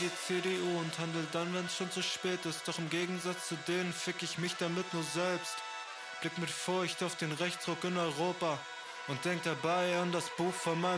die CDU und handel dann, wenn's schon zu spät ist. Doch im Gegensatz zu denen fick ich mich damit nur selbst. Blick mit Furcht auf den Rechtsruck in Europa und denk dabei an das Buch von meinem